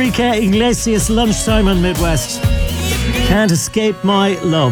Enrique Iglesias, Lunchtime on Midwest. Can't escape my love.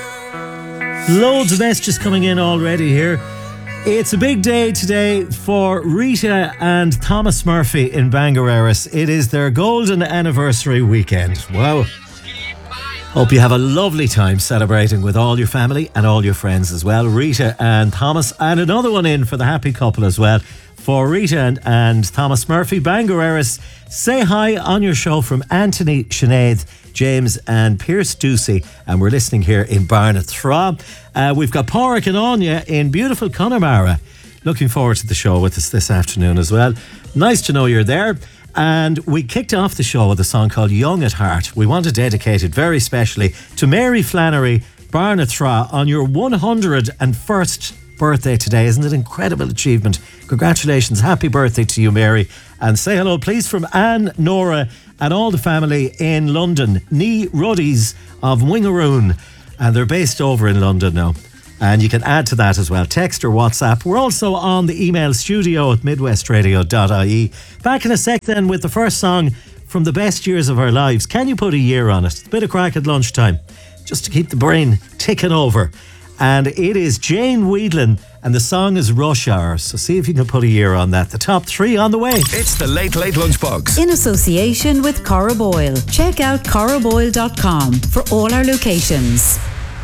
Loads of messages coming in already here. It's a big day today for Rita and Thomas Murphy in Bangareras. It is their golden anniversary weekend. Wow. Hope you have a lovely time celebrating with all your family and all your friends as well. Rita and Thomas, and another one in for the happy couple as well. For Rita and Thomas Murphy, Bangareras, say hi on your show from Anthony, Sinead, James and Pierce Ducey, and we're listening here in Barnathra. We've got Pádraig and Anya in beautiful Connemara. Looking forward to the show with us this afternoon as well. Nice to know you're there. And we kicked off the show with a song called Young at Heart. We want to dedicate it very specially to Mary Flannery, Barnathra, on your 101st birthday today. Isn't it an incredible achievement? Congratulations. Happy birthday to you, Mary. And say hello, please, from Anne, Nora and all the family in London. Nee Ruddies of Wingaroon. And they're based over in London now. And you can add to that as well. Text or WhatsApp. We're also on the email studio@midwestradio.ie. Back in a sec then with the first song from the best years of our lives. Can you put a year on it? A bit of crack at lunchtime, just to keep the brain ticking over. And it is Jane Weedlin, and the song is Rush Hour. So see if you can put a year on that. The top three on the way. It's the Late Late Lunchbox. In association with Corrib Oil. Check out corriboil.com for all our locations.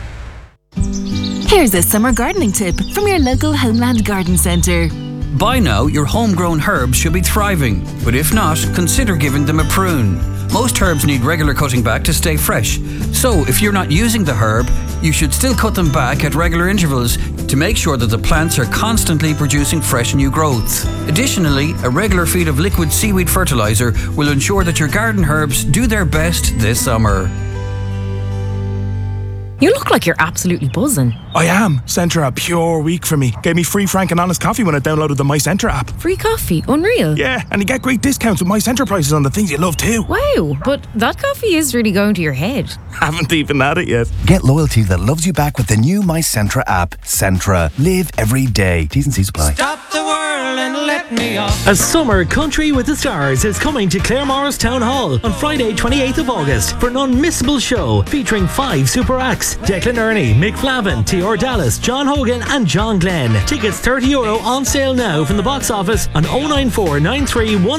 Here's a summer gardening tip from your local Homeland Garden Centre. By now, your homegrown herbs should be thriving, but if not, consider giving them a prune. Most herbs need regular cutting back to stay fresh, so if you're not using the herb, you should still cut them back at regular intervals to make sure that the plants are constantly producing fresh new growths. Additionally, a regular feed of liquid seaweed fertiliser will ensure that your garden herbs do their best this summer. You look like you're absolutely buzzing. I am. Centra, a pure week for me. Gave me free Frank and Honest coffee when I downloaded the My Centra app. Free coffee? Unreal. Yeah, and you get great discounts with My Centra prices on the things you love too. Wow, but that coffee is really going to your head. Haven't even had it yet. Get loyalty that loves you back with the new My Centra app. Centra. Live every day. T's and C's apply. Stop the world and let me off. A summer country with the stars is coming to Claremorris Town Hall on Friday 28th of August for an unmissable show featuring 5 super acts: Declan Ernie, Mick Flavin, T.R. Dallas, John Hogan and John Glenn. Tickets €30 on sale now from the box office on 094 93 10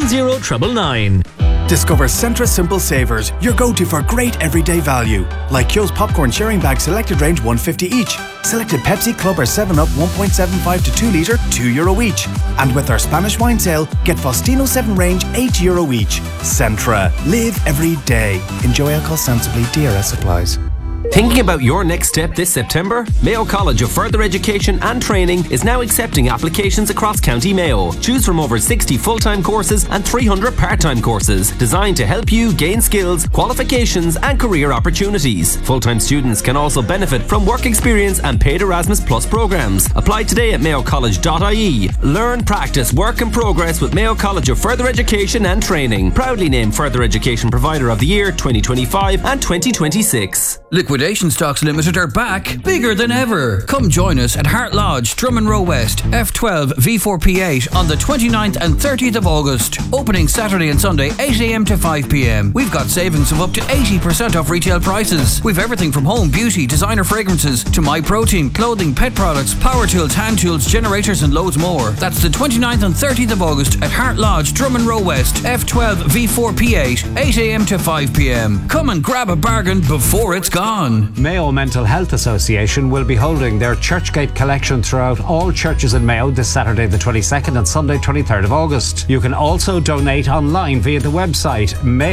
999. Discover Centra Simple Savers, your go-to for great everyday value. Like Kyo's popcorn sharing bag, selected range $1.50 each. Selected Pepsi, Club or 7up 1.75 to 2 litre, €2 each. And with our Spanish wine sale, get Faustino 7 range €8 each. Centra. Live every day. Enjoy alcohol sensibly. DRS applies. Thinking about your next step this September? Mayo College of Further Education and Training is now accepting applications across County Mayo. Choose from over 60 full-time courses and 300 part-time courses designed to help you gain skills, qualifications and career opportunities. Full-time students can also benefit from work experience and paid Erasmus Plus programs. Apply today at mayocollege.ie. Learn, practice, work and progress with Mayo College of Further Education and Training. Proudly named Further Education Provider of the Year 2025 and 2026. Liquidation Stocks Limited are back, bigger than ever. Come join us at Hart Lodge, Drummond Row West, F12 V4P8 on the 29th and 30th of August. Opening Saturday and Sunday 8am to 5pm. We've got savings of up to 80% off retail prices. We've everything from home, beauty, designer fragrances to MyProtein, clothing, pet products, power tools, hand tools, generators and loads more. That's the 29th and 30th of August at Hart Lodge, Drummond Row West, F12 V4P8, 8am to 5pm. Come and grab a bargain before it's gone. Mayo Mental Health Association will be holding their Churchgate collection throughout all churches in Mayo this Saturday the 22nd and Sunday 23rd of August. You can also donate online via the website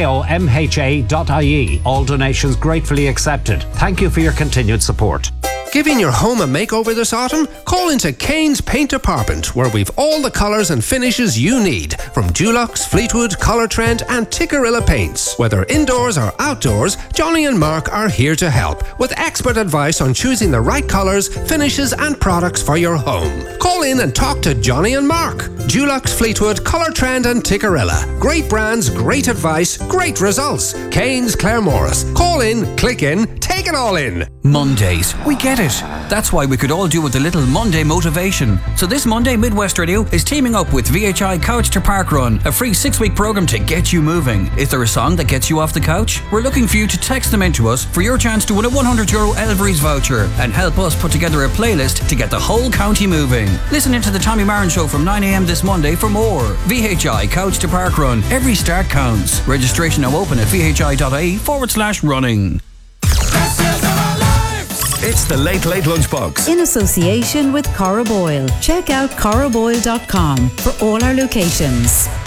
mayomha.ie. All donations gratefully accepted. Thank you for your continued support. Giving your home a makeover this autumn? Call into Kane's Paint Department, where we've all the colours and finishes you need, from Dulux, Fleetwood, Colour Trend and Tikkurila paints. Whether indoors or outdoors, Johnny and Mark are here to help, with expert advice on choosing the right colours, finishes and products for your home. Call in and talk to Johnny and Mark. Dulux, Fleetwood, Colour Trend and Tikkurila. Great brands, great advice, great results. Kane's Claremorris. Call in, click in, take it it all in. Mondays. We get it. That's why we could all do with a little Monday motivation. So this Monday, Midwest Radio is teaming up with VHI Couch to Park Run, a free 6-week program to get you moving. Is there a song that gets you off the couch? We're looking for you to text them into us for your chance to win a €100 Elvery's voucher and help us put together a playlist to get the whole county moving. Listen into the Tommy Marin Show from 9 a.m. this Monday for more. VHI Couch to Park Run. Every start counts. Registration now open at vhi.ie/running. It's the Late Late Lunchbox. In association with Cora Boyle. Check out coraboyle.com for all our locations.